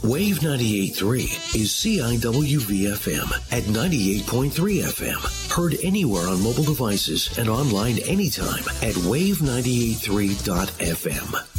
Wave 98.3 is CIWV-FM at 98.3 FM. Heard anywhere on mobile devices and online anytime at wave983.fm.